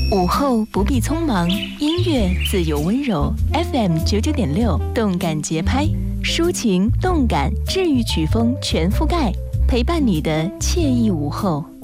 午后不必匆忙，音乐自有温柔。FM 99.6，动感节拍，抒情动感治愈曲风全覆盖，陪伴你的惬意午后。